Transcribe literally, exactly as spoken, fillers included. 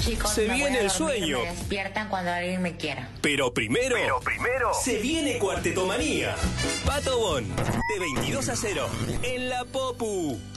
chicos. Se me voy viene a el dormir, sueño. Me despiertan cuando alguien me quiera. Pero primero, Pero primero, se viene Cuartetomanía. Pato Bon, de veintidós a cero, en la Popu.